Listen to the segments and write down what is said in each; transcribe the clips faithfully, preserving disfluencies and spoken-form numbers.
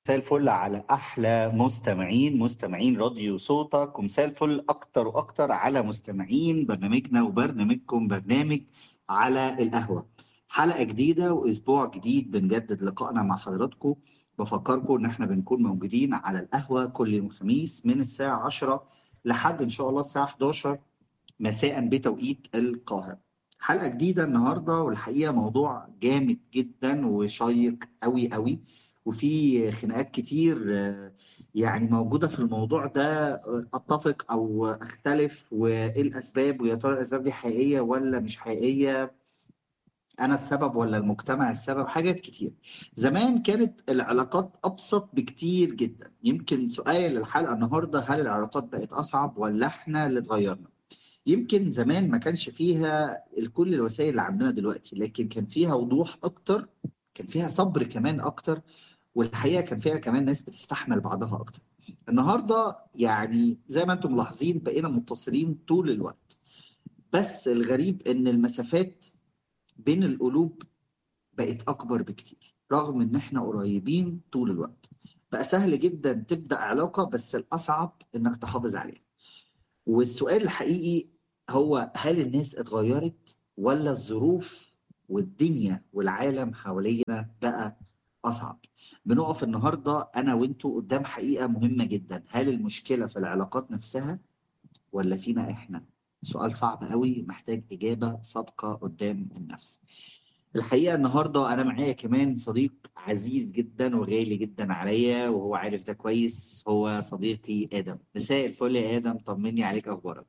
مساء الفل على احلى مستمعين مستمعين راديو صوتك، ومساء الفل اكتر واكتر على مستمعين برنامجنا وبرنامجكم برنامج على القهوة. حلقة جديدة واسبوع جديد بنجدد لقائنا مع حضراتكم. بفكركم ان احنا بنكون موجودين على القهوة كل يوم خميس من الساعة عشرة لحد ان شاء الله الساعة حداشر مساء بتوقيت القاهرة. حلقة جديدة النهاردة، والحقيقة موضوع جامد جدا وشيق قوي قوي، وفي خناقات كتير آه، يعني موجودة في الموضوع ده. آه، أتفق أو أختلف، وإيه الأسباب، ويا ترى الأسباب دي حقيقية ولا مش حقيقية؟ أنا السبب ولا المجتمع السبب؟ حاجات كتير. زمان كانت العلاقات أبسط بكتير جدا. يمكن سؤال الحلقة النهاردة: هل العلاقات بقت أصعب ولا إحنا اللي اتغيرنا؟ يمكن زمان ما كانش فيها كل الوسائل اللي عندنا دلوقتي، لكن كان فيها وضوح اكتر، كان فيها صبر كمان اكتر، والحقيقه كان فيها كمان ناس بتستحمل بعضها اكتر. النهارده يعني زي ما انتم ملاحظين بقينا متصلين طول الوقت، بس الغريب ان المسافات بين القلوب بقت اكبر بكتير رغم ان احنا قريبين طول الوقت. بقى سهل جدا تبدأ علاقة، بس الأصعب إنك تحافظ عليها. والسؤال الحقيقي هو: هل الناس اتغيرت ولا الظروف والدنيا والعالم حوالينا بقى أصعب؟ بنقف النهاردة أنا وإنتوا قدام حقيقة مهمة جدا: هل المشكلة في العلاقات نفسها ولا فينا إحنا؟ سؤال صعب قوي محتاج إجابة صادقة قدام النفس. الحقيقة النهاردة أنا معايا كمان صديق عزيز جدا وغالي جدا عليا، وهو عارف ده كويس. هو صديقي آدم. مساء الفل يا آدم، طمني عليك، أخبارك؟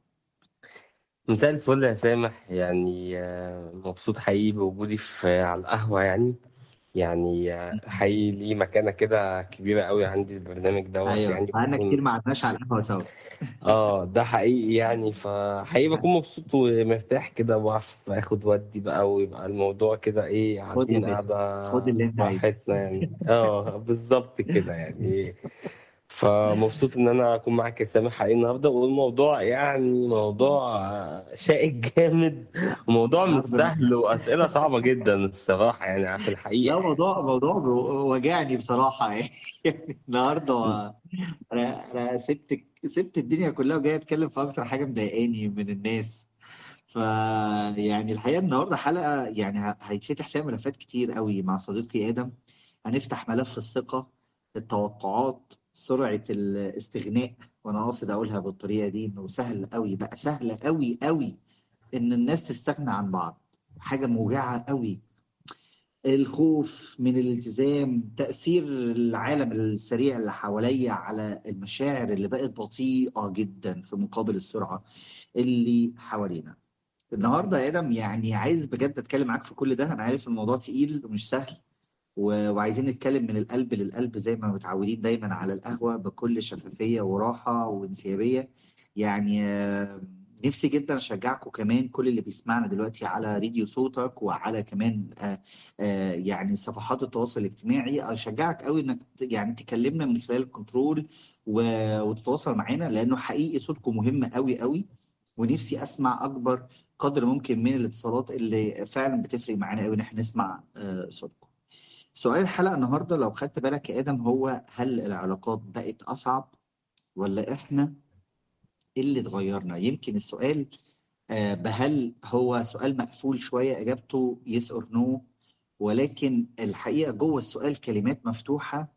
مساء الفل يا سامح، يعني آه، مبسوط حقيقي بوجودي في على القهوة يعني يعني آه، حقيقي ليه مكانة كده كبيرة قوي عندي البرنامج دوت ايوه، يعني بقالنا كتير بكون. ما قعدناش على القهوه سوا. اه ده حقيقي يعني، فحقيقي بكون مبسوط ومرتاح كده، واقف اخد ودي بقى، ويبقى الموضوع كده ايه، خد يا قاعدين باشا، خد قاعدة اللي انت عايزه. براحتنا يعني. اه بالظبط كده يعني. فمبسوط ان انا اكون معاك يا سامح حقيقي النهارده، والموضوع يعني موضوع شائك جامد، وموضوع مش النهارده سهل، واسئله صعبه جدا الصراحه يعني في الحقيقه لا، يعني. موضوع موضوع وجعني بصراحه يعني. النهارده انا انا سبت سبت الدنيا كلها وجاي اتكلم في اكتر حاجه مضايقاني من الناس. ف يعني الحقيقه النهارده حلقه يعني ه- هيتفتح فيها ملفات كتير قوي مع صديقي ادم. هنفتح ملف الثقه، التوقعات، سرعه الاستغناء. وانا قاصد اقولها بالطريقه دي انه سهل قوي، بقى سهل قوي قوي ان الناس تستغنى عن بعض. حاجه موجعه قوي. الخوف من الالتزام، تأثير العالم السريع اللي حواليا على المشاعر اللي بقت بطيئة جدا في مقابل السرعة اللي حوالينا. النهاردة يا آدم يعني عايز بجد أتكلم معاك في كل ده. أنا عارف الموضوع تقيل ومش سهل، و- وعايزين نتكلم من القلب للقلب زي ما متعودين دايما على القهوة، بكل شفافية وراحة وانسيابية. يعني آه، نفسي جدا اشجعكم كمان كل اللي بيسمعنا دلوقتي على راديو صوتك، وعلى كمان آه، آه، يعني صفحات التواصل الاجتماعي. اشجعك قوي انك ت- يعني تكلمنا من خلال الكنترول و- وتتواصل معانا، لانه حقيقي صوتكم مهم قوي قوي. ونفسي اسمع اكبر قدر ممكن من الاتصالات اللي فعلا بتفرق معانا قوي ان احنا نسمع آه، صوتكم. سؤال الحلقة النهاردة لو خدت بالك يا آدم هو: هل العلاقات بقت أصعب ولا إحنا اللي اتغيرنا؟ يمكن السؤال آه، بهل هو سؤال مقفول شوية، إجابته yes or no، ولكن الحقيقة جوه السؤال كلمات مفتوحة